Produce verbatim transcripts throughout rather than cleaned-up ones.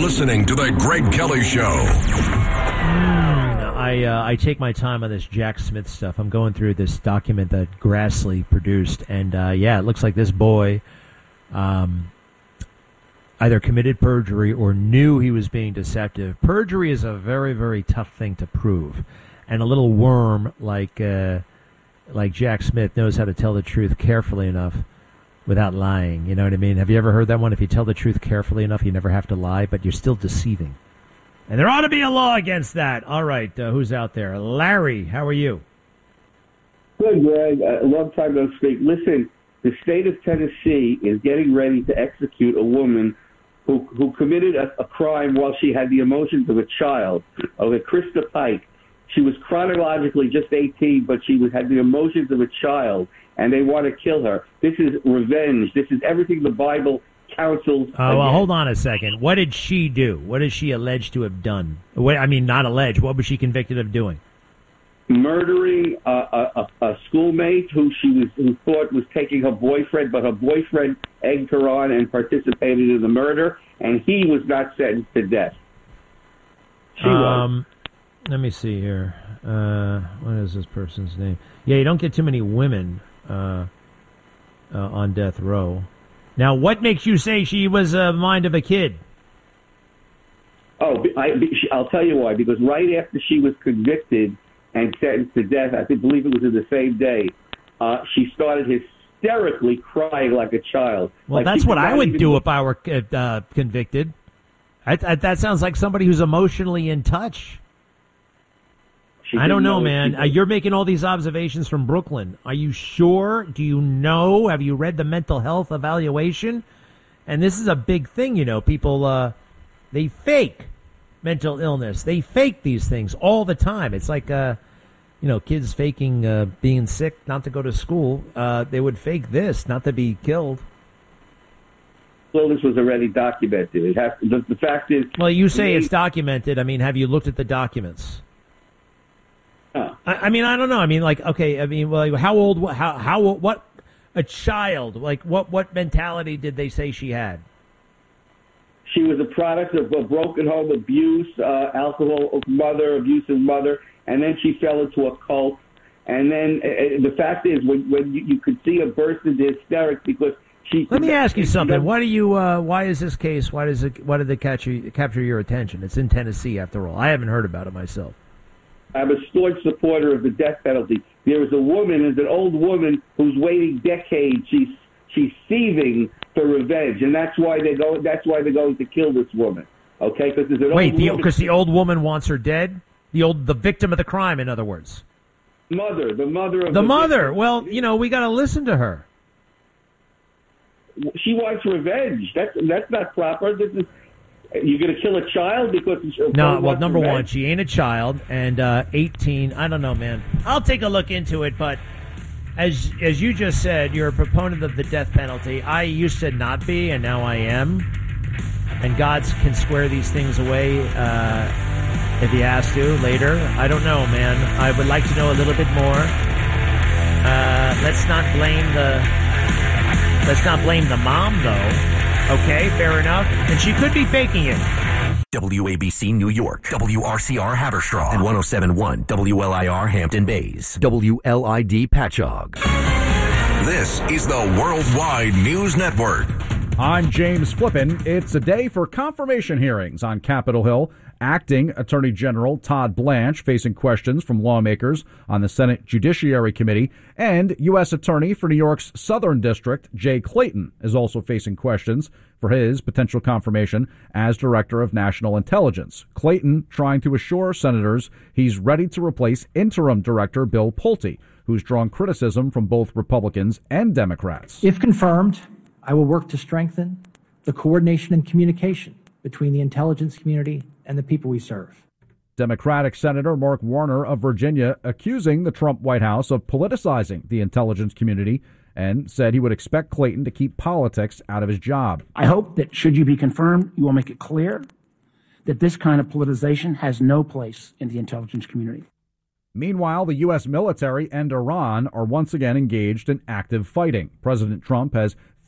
listening to The Greg Kelly Show. Mm, I uh, I take my time on this Jack Smith stuff. I'm going through this document that Grassley produced, and uh, yeah, it looks like this boy um, either committed perjury or knew he was being deceptive. Perjury is a very, very tough thing to prove, and a little worm like uh, like Jack Smith knows how to tell the truth carefully enough without lying. You know what I mean? Have you ever heard that one? If you tell the truth carefully enough, you never have to lie, but you're still deceiving. And there ought to be a law against that. All right, uh, who's out there? Larry, how are you? Good, Greg. A long time no speak. Listen, the state of Tennessee is getting ready to execute a woman who who committed a, a crime while she had the emotions of a child. Okay, Krista Pike. She was chronologically just eighteen, but she was, had the emotions of a child, and they want to kill her. This is revenge. This is everything the Bible counsels. Oh, well, hold on a second. What did she do? What is she alleged to have done? What, I mean, not alleged. What was she convicted of doing? Murdering a, a, a schoolmate who she was who thought was taking her boyfriend, but her boyfriend egged her on and participated in the murder, and he was not sentenced to death. She um, was. Let me see here. Uh, what is this person's name? Yeah, you don't get too many women uh, uh, on death row. Now, what makes you say she was a mind of a kid? Oh, I, I'll tell you why. Because right after she was convicted and sentenced to death, I think, believe it was in the same day, uh, she started hysterically crying like a child. Well, like that's what I would do even... if I were uh, convicted. I, I, that sounds like somebody who's emotionally in touch. I don't know, know man. Uh, you're making all these observations from Brooklyn. Are you sure? Do you know? Have you read the mental health evaluation? And this is a big thing, you know. People, uh, they fake mental illness. They fake these things all the time. It's like, uh, you know, kids faking uh, being sick not to go to school. Uh, they would fake this not to be killed. Well, this was already documented. It has, the, the fact is... Well, you say it's documented. I mean, have you looked at the documents? Oh. I, I mean, I don't know. I mean, like, okay, I mean, well, how old, how, how, what, a child, like, what, what mentality did they say she had? She was a product of a broken home, abuse, uh, alcohol, mother, abusive mother, and then she fell into a cult. And then uh, the fact is, when, when you, you could see her burst into hysterics because she... Let me ask you something. Why do you, uh, why is this case, why does it, why did they catch you, capture your attention? It's in Tennessee, after all. I haven't heard about it myself. I'm a staunch supporter of the death penalty. There is a woman, is an old woman who's waiting decades. She's she's seething for revenge, and that's why they go. That's why they're going to kill this woman. Okay, because there's an wait, old because the, the old woman wants her dead. The old, the victim of the crime, in other words. Mother, the mother of the, the mother. Victim. Well, you know, we got to listen to her. She wants revenge. That's that's not proper. This is. You're going to kill a child because... No, well, number revenge? one, she ain't a child, and uh, eighteen, I don't know, man. I'll take a look into it, but as as you just said, you're a proponent of the death penalty. I used to not be, and now I am. And God can square these things away uh, if he has to later. I don't know, man. I would like to know a little bit more. Uh, let's not blame the... Let's not blame the mom, though. Okay, fair enough. And she could be faking it. W A B C New York, W R C R Haverstraw, and one oh seven point one W L I R Hampton Bays, W L I D Patchogue. This is the Worldwide News Network. I'm James Flippin. It's a day for confirmation hearings on Capitol Hill. Acting Attorney General Todd Blanche facing questions from lawmakers on the Senate Judiciary Committee, and U S Attorney for New York's Southern District, Jay Clayton, is also facing questions for his potential confirmation as Director of National Intelligence. Clayton trying to assure senators he's ready to replace Interim Director Bill Pulte, who's drawn criticism from both Republicans and Democrats. If confirmed, I will work to strengthen the coordination and communication between the intelligence community and the people we serve. Democratic Senator Mark Warner of Virginia accusing the Trump White House of politicizing the intelligence community and said he would expect Clayton to keep politics out of his job. I hope that should you be confirmed, you will make it clear that this kind of politicization has no place in the intelligence community. Meanwhile, the U S military and Iran are once again engaged in active fighting. President Trump has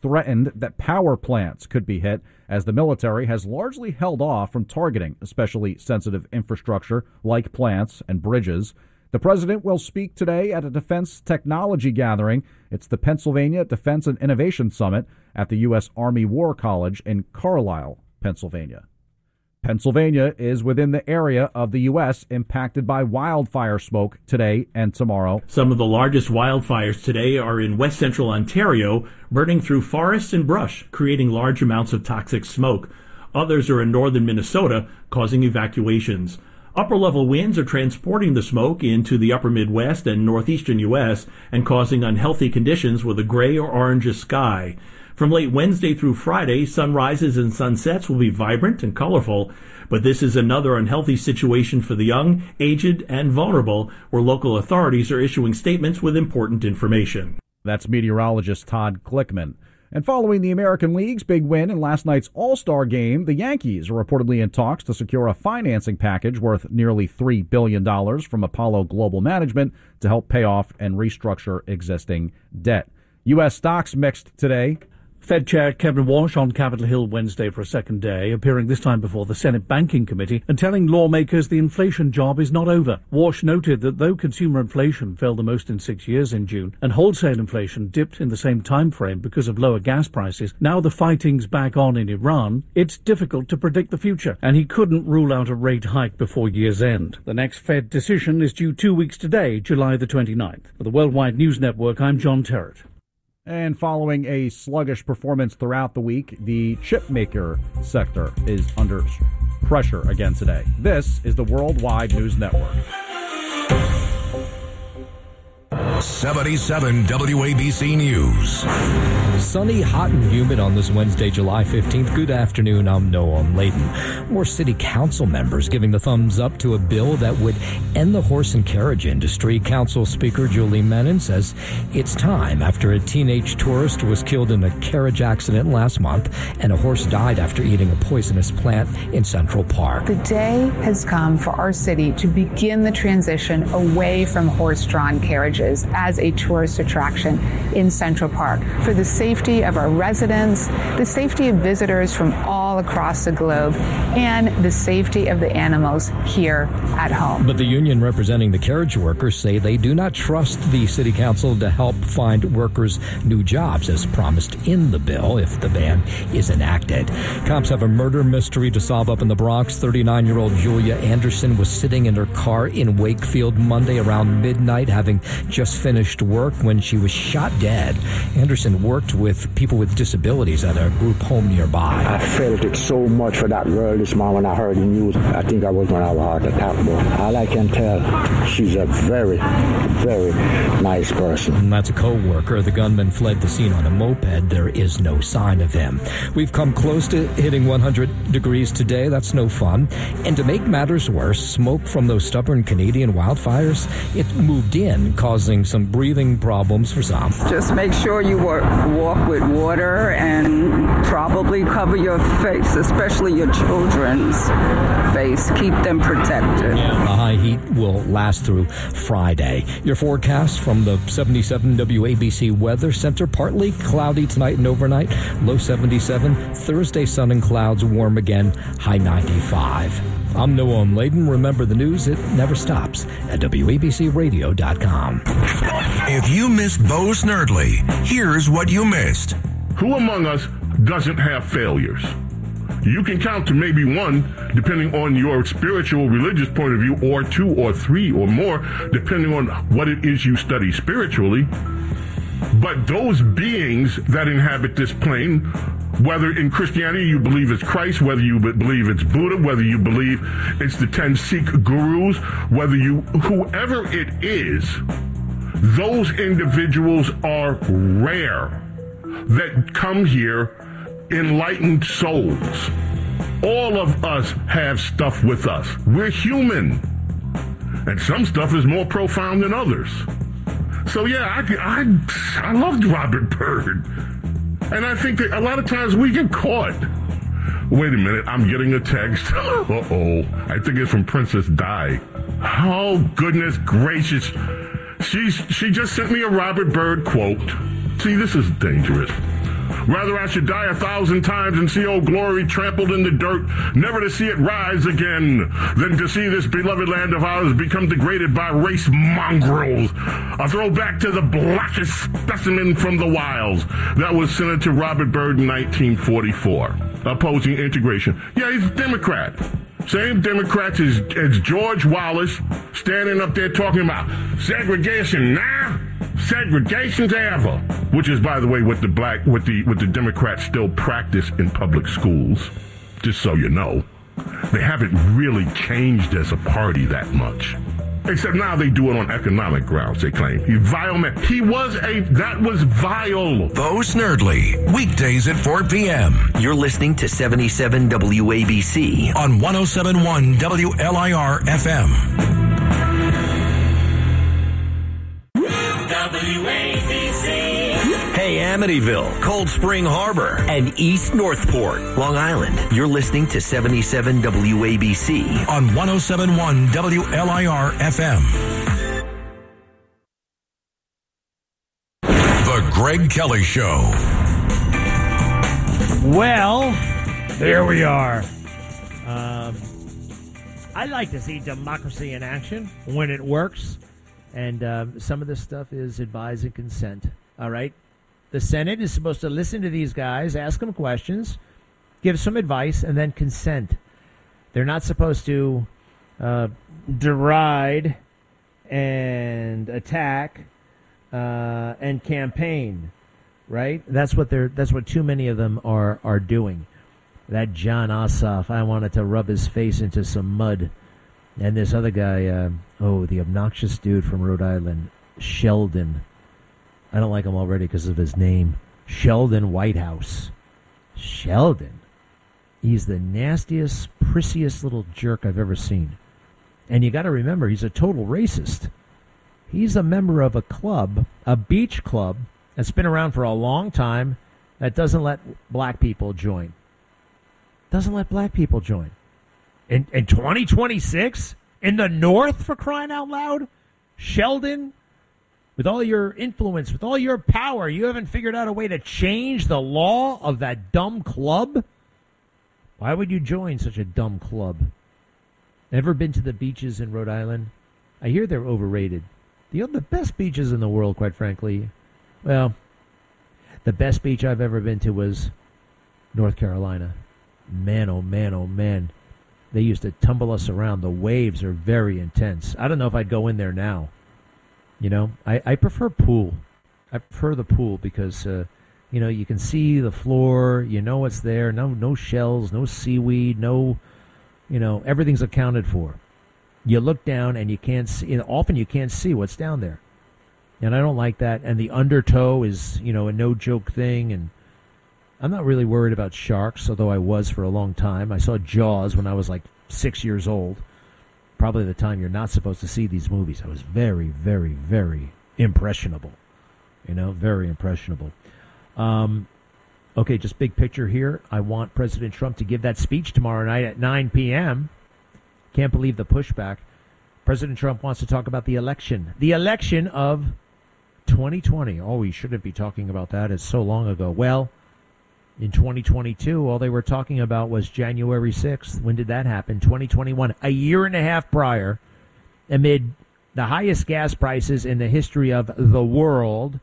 threatened that power plants could be hit, as the military has largely held off from targeting especially sensitive infrastructure like plants and bridges. The president will speak today at a defense technology gathering. It's the Pennsylvania Defense and Innovation Summit at the U S. Army War College in Carlisle, Pennsylvania. Pennsylvania is within the area of the U S impacted by wildfire smoke today and tomorrow. Some of the largest wildfires today are in west central Ontario, burning through forests and brush, creating large amounts of toxic smoke. Others are in northern Minnesota, causing evacuations. Upper-level winds are transporting the smoke into the upper Midwest and northeastern U S and causing unhealthy conditions with a gray or orange sky. From late Wednesday through Friday, sunrises and sunsets will be vibrant and colorful, but this is another unhealthy situation for the young, aged, and vulnerable, where local authorities are issuing statements with important information. That's meteorologist Todd Glickman. And following the American League's big win in last night's All-Star game, the Yankees are reportedly in talks to secure a financing package worth nearly three billion dollars from Apollo Global Management to help pay off and restructure existing debt. U S stocks mixed today. Fed Chair Kevin Walsh on Capitol Hill Wednesday for a second day, appearing this time before the Senate Banking Committee and telling lawmakers the inflation job is not over. Walsh noted that though consumer inflation fell the most in six years in June and wholesale inflation dipped in the same time frame because of lower gas prices, now the fighting's back on in Iran, it's difficult to predict the future, and he couldn't rule out a rate hike before year's end. The next Fed decision is due two weeks today, July the twenty-ninth. For the Worldwide News Network, I'm John Terrett. And following a sluggish performance throughout the week, the chip maker sector is under pressure again today. This is the Worldwide News Network. seventy-seven W A B C News. Sunny, hot, and humid on this Wednesday, July fifteenth. Good afternoon. I'm Noam Layden. More city council members giving the thumbs up to a bill that would end the horse and carriage industry. Council Speaker Julie Menin says it's time after a teenage tourist was killed in a carriage accident last month and a horse died after eating a poisonous plant in Central Park. The day has come for our city to begin the transition away from horse-drawn carriages as a tourist attraction in Central Park for the safety of our residents, the safety of visitors from all across the globe, and the safety of the animals here at home. But the union representing the carriage workers say they do not trust the city council to help find workers new jobs as promised in the bill if the ban is enacted. Cops have a murder mystery to solve up in the Bronx. thirty-nine-year-old Julia Anderson was sitting in her car in Wakefield Monday around midnight, having just finished work when she was shot dead. Anderson worked with people with disabilities at a group home nearby. I felt it so much for that girl this morning when I heard the news. I think I was going to have a heart attack, but all I can tell, she's a very, very nice person. And that's a co-worker. The gunman fled the scene on a moped. There is no sign of him. We've come close to hitting one hundred degrees today. That's no fun. And to make matters worse, smoke from those stubborn Canadian wildfires, it moved in, causing some breathing problems for some. Just make sure you work, walk with water and probably cover your face, especially your children's face. Keep them protected. Yeah, the high heat will last through Friday. Your forecast from the seventy-seven W A B C Weather Center: partly cloudy tonight and overnight, low seventy-seven. Thursday, sun and clouds, warm again, high ninety-five. I'm Noam Layden. Remember, the news, it never stops at W A B C radio dot com. If you missed Bo Snerdley, here's what you missed. Who among us doesn't have failures? You can count to maybe one, depending on your spiritual, religious point of view, or two or three or more, depending on what it is you study spiritually. But those beings that inhabit this plane, whether in Christianity you believe it's Christ, whether you believe it's Buddha, whether you believe it's the ten Sikh gurus, whether you, whoever it is, those individuals are rare that come here enlightened souls. All of us have stuff with us. We're human. And some stuff is more profound than others. So yeah, I, I, I loved Robert Byrd. And I think that a lot of times we get caught. Wait a minute, I'm getting a text. Uh-oh. I think it's from Princess Di. Oh, goodness gracious. She's, she just sent me a Robert Byrd quote. See, this is dangerous. Rather I should die a thousand times and see old glory trampled in the dirt, never to see it rise again, than to see this beloved land of ours become degraded by race mongrels. A throwback to the blackest specimen from the wilds. That was Senator Robert Byrd in nineteen forty-four, opposing integration. Yeah, he's a Democrat. Same Democrats as, as George Wallace, standing up there talking about segregation now, segregation's ever, which is, by the way, what the black, what the what the Democrats still practice in public schools. Just so you know, they haven't really changed as a party that much. Except now they do it on economic grounds, they claim. He vile man. He was a, that was vile. Bo Snerdley, weekdays at four p.m. You're listening to seventy-seven W A B C on one oh seven point one W L I R F M. W A B C. Hey, Amityville, Cold Spring Harbor, and East Northport, Long Island. You're listening to seventy-seven W A B C on one oh seven point one W L I R F M. The Greg Kelly Show. Well, there we are. Um, I like to see democracy in action when it works. And um, some of this stuff is advise and consent. All right? The Senate is supposed to listen to these guys, ask them questions, give some advice, and then consent. They're not supposed to uh, deride and attack uh, and campaign, right? That's what they're. That's what too many of them are are doing. That John Ossoff, I wanted to rub his face into some mud. And this other guy, uh, oh, the obnoxious dude from Rhode Island, Sheldon. I don't like him already because of his name. Sheldon Whitehouse. Sheldon. He's the nastiest, prissiest little jerk I've ever seen. And you got to remember, he's a total racist. He's a member of a club, a beach club, that's been around for a long time, that doesn't let black people join. Doesn't let black people join. In, in twenty twenty-six? In the North, for crying out loud? Sheldon, with all your influence, with all your power, you haven't figured out a way to change the law of that dumb club? Why would you join such a dumb club? Ever been to the beaches in Rhode Island? I hear they're overrated. The, the best beaches in the world, quite frankly, well, the best beach I've ever been to was North Carolina. Man, oh man, oh man. They used to tumble us around. The waves are very intense. I don't know if I'd go in there now. You know, I, I prefer pool. I prefer the pool because, uh, you know, you can see the floor. You know what's there. No no shells, no seaweed, no, you know, everything's accounted for. You look down and you can't see. You know, often you can't see what's down there. And I don't like that. And the undertow is, you know, a no-joke thing. And I'm not really worried about sharks, although I was for a long time. I saw Jaws when I was like six years old. Probably the time you're not supposed to see these movies. I was very, very, very impressionable. You know, very impressionable. Um, okay, just big picture here. I want President Trump to give that speech tomorrow night at nine p.m. Can't believe the pushback. President Trump wants to talk about the election. The election of twenty twenty. Oh, we shouldn't be talking about that. It's so long ago. Well, in twenty twenty-two, all they were talking about was January sixth. When did that happen? twenty twenty-one, a year and a half prior, amid the highest gas prices in the history of the world.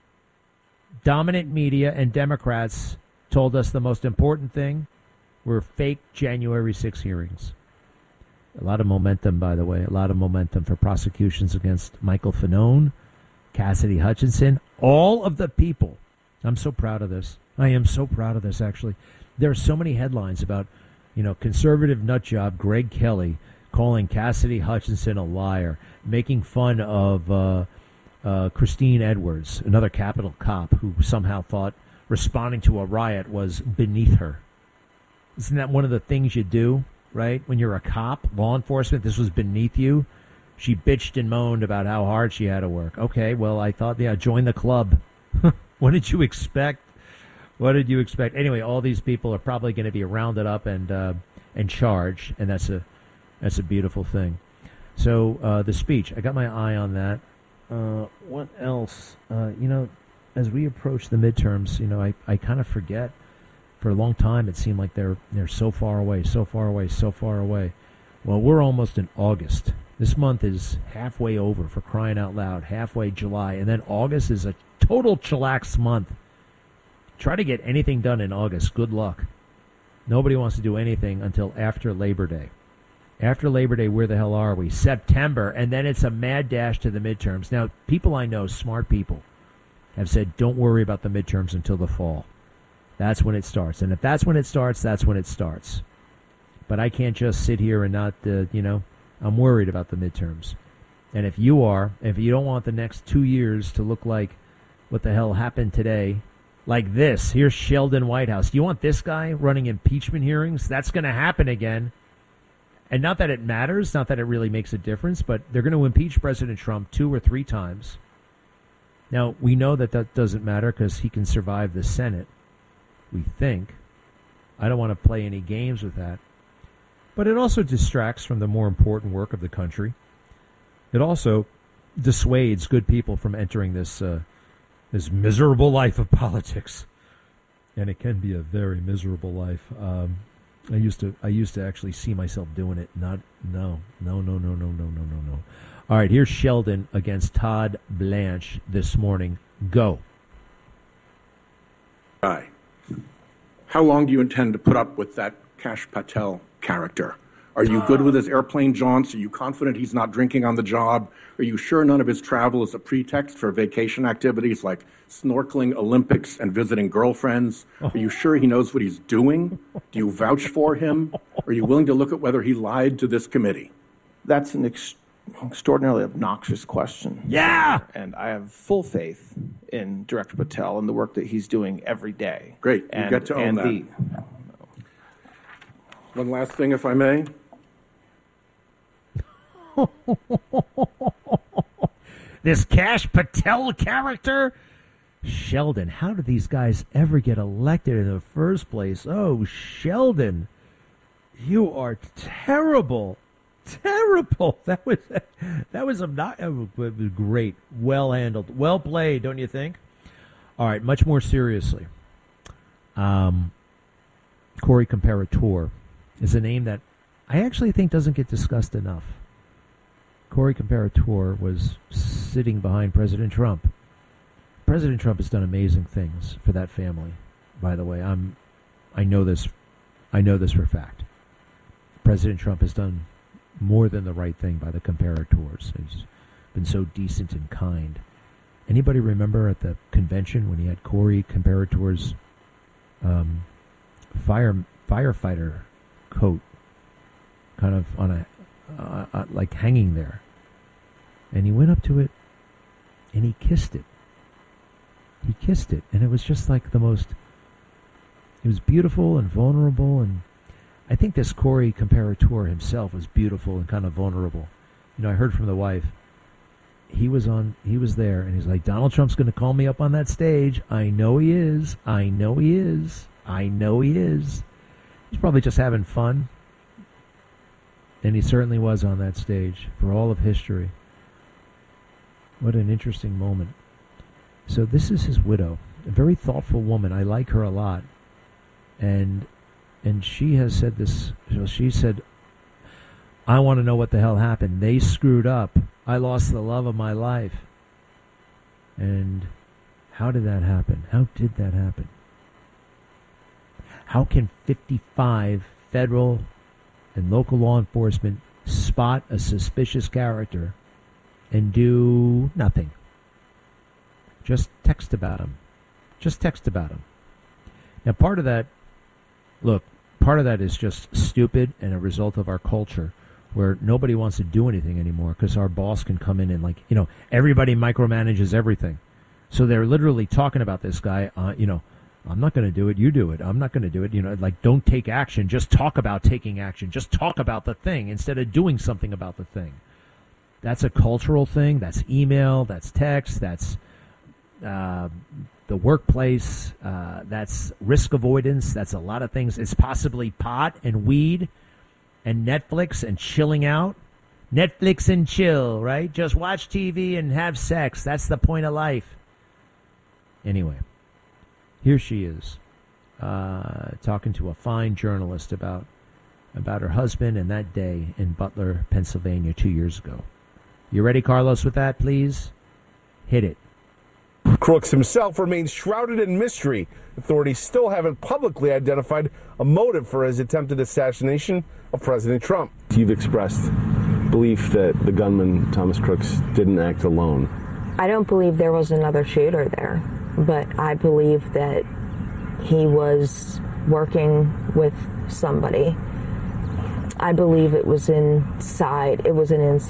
Dominant media and Democrats told us the most important thing were fake January sixth hearings. A lot of momentum, by the way, a lot of momentum for prosecutions against Michael Fanone, Cassidy Hutchinson, all of the people. I'm so proud of this. I am so proud of this, actually. There are so many headlines about, you know, conservative nutjob Greg Kelly calling Cassidy Hutchinson a liar, making fun of uh, uh, Christine Edwards, another Capitol cop who somehow thought responding to a riot was beneath her. Isn't that one of the things you do, right? When you're a cop, law enforcement, this was beneath you. She bitched and moaned about how hard she had to work. Okay, well, I thought, yeah, join the club. What did you expect? What did you expect? Anyway, all these people are probably going to be rounded up and uh, and charged, and that's a that's a beautiful thing. So uh, the speech, I got my eye on that. Uh, what else? Uh, you know, as we approach the midterms, you know, I, I kind of forget. For a long time, it seemed like they're they're so far away, so far away, so far away. Well, we're almost in August. This month is halfway over, for crying out loud, halfway July. And then August is a total chillax month. Try to get anything done in August. Good luck. Nobody wants to do anything until after Labor Day. After Labor Day, where the hell are we? September, and then it's a mad dash to the midterms. Now, people I know, smart people, have said don't worry about the midterms until the fall. That's when it starts. And if that's when it starts, that's when it starts. But I can't just sit here and not, uh, you know, I'm worried about the midterms. And if you are, if you don't want the next two years to look like what the hell happened today, like this, here's Sheldon Whitehouse. You want this guy running impeachment hearings? That's going to happen again. And not that it matters, not that it really makes a difference, but they're going to impeach President Trump two or three times. Now, we know that that doesn't matter because he can survive the Senate. We think. I don't want to play any games with that. But it also distracts from the more important work of the country. It also dissuades good people from entering this uh, this miserable life of politics. And it can be a very miserable life. Um, I used to I used to actually see myself doing it. Not no, no, no, no, no, no, no, no, no. All right, here's Sheldon against Todd Blanche this morning. Go. Hi. How long do you intend to put up with that Kash Patel character? Are you good with his airplane jaunts? Are you confident he's not drinking on the job? Are you sure none of his travel is a pretext for vacation activities like snorkeling, Olympics, and visiting girlfriends? Are you sure he knows what he's doing? Do you vouch for him? Are you willing to look at whether he lied to this committee? That's an ex- extraordinarily obnoxious question. Yeah! And I have full faith in Director Patel and the work that he's doing every day. Great. You and, get to own and that. The, One last thing, if I may. This Kash Patel character? Sheldon, how did these guys ever get elected in the first place? Oh, Sheldon, you are terrible. Terrible. That was that was not it was great. Well handled. Well played, don't you think? All right, much more seriously. Um, Corey Comparator is a name that I actually think doesn't get discussed enough. Corey Comparator was sitting behind President Trump. President Trump has done amazing things for that family. By the way, I'm I know this I know this for a fact. President Trump has done more than the right thing by the Comparators. He's been so decent and kind. Anybody remember at the convention when he had Corey Comparator's um, fire firefighter coat kind of on a uh, uh, like hanging there, and he went up to it and he kissed it. He kissed it, and it was just like the most. It was beautiful and vulnerable, and I think this Corey Comparator himself was beautiful and kind of vulnerable. You know, I heard from the wife. He was on. He was there, and he's like, Donald Trump's going to call me up on that stage. I know he is. I know he is. I know he is. He's probably just having fun. And he certainly was on that stage for all of history. What an interesting moment. So this is his widow, a very thoughtful woman. I like her a lot. And and she has said this. So she said, I want to know what the hell happened. They screwed up. I lost the love of my life. And how did that happen? How did that happen? How can fifty-five federal and local law enforcement spot a suspicious character and do nothing? Just text about him. Just text about him. Now, part of that, look, part of that is just stupid and a result of our culture where nobody wants to do anything anymore because our boss can come in and, like, you know, everybody micromanages everything. So they're literally talking about this guy, uh, you know, I'm not going to do it, you do it. I'm not going to do it. You know, like, don't take action. Just talk about taking action. Just talk about the thing instead of doing something about the thing. That's a cultural thing. That's email. That's text. That's uh, the workplace. Uh, that's risk avoidance. That's a lot of things. It's possibly pot and weed and Netflix and chilling out. Netflix and chill, right? Just watch T V and have sex. That's the point of life. Anyway, here she is, uh, talking to a fine journalist about about her husband and that day in Butler, Pennsylvania, two years ago. You ready, Carlos, with that, please? Hit it. Crooks himself remains shrouded in mystery. Authorities still haven't publicly identified a motive for his attempted assassination of President Trump. You've expressed belief that the gunman, Thomas Crooks, didn't act alone. I don't believe there was another shooter there, but I believe that he was working with somebody. I believe it was inside, it was an inside